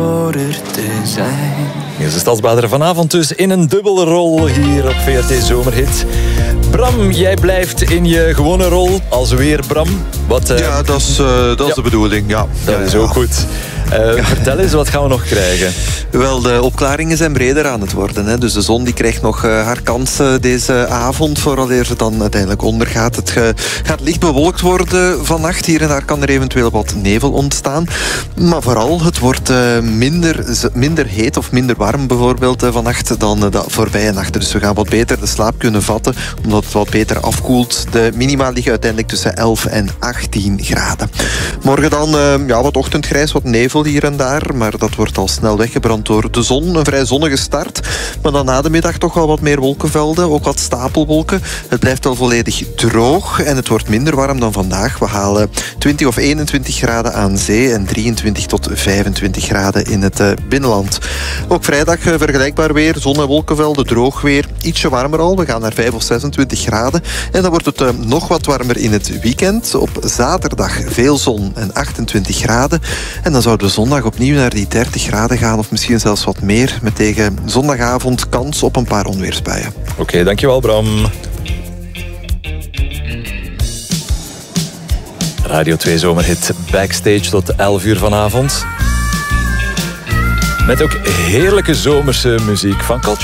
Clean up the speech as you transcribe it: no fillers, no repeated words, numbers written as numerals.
te zijn. Hier is de Stadsbader vanavond dus in een dubbele rol hier op VRT Zomerhit. Bram, jij blijft in je gewone rol als weer Bram. Ja, dat is de bedoeling. Ja. Dat is ook goed. Vertel eens, wat gaan we nog krijgen? Wel, de opklaringen zijn breder aan het worden. Hè. Dus de zon die krijgt nog haar kans deze avond, vooraleer ze dan uiteindelijk ondergaat. Het gaat licht bewolkt worden vannacht. Hier en daar kan er eventueel wat nevel ontstaan. Maar vooral, het wordt minder heet of minder warm bijvoorbeeld vannacht dan de voorbije nachten. Dus we gaan wat beter de slaap kunnen vatten, omdat het wat beter afkoelt. De minima liggen uiteindelijk tussen 11 en 18 graden. Morgen dan wat ochtendgrijs, wat nevel hier en daar, maar dat wordt al snel weggebrand door de zon. Een vrij zonnige start, maar dan na de middag toch wel wat meer wolkenvelden, ook wat stapelwolken. Het blijft wel volledig droog en het wordt minder warm dan vandaag. We halen 20 of 21 graden aan zee en 23 tot 25 graden in het binnenland. Ook vrijdag vergelijkbaar weer, zon en wolkenvelden, droog weer. Ietsje warmer al, we gaan naar 5 of 26 graden. En dan wordt het nog wat warmer in het weekend. Op zaterdag veel zon en 28 graden. En dan zouden we zondag opnieuw naar die 30 graden gaan, of misschien zelfs wat meer, met tegen zondagavond kans op een paar onweersbuien. Oké, dankjewel Bram. Radio 2 Zomerhit Backstage tot 11 uur vanavond. Met ook heerlijke zomerse muziek van Culture.